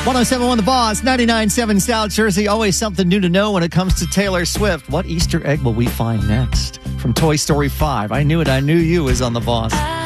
107.1 The Boss, 99.7 South Jersey. Always something new to know when it comes to Taylor Swift. What Easter egg will we find next? From Toy Story 5, I Knew It, I Knew You is on The Boss.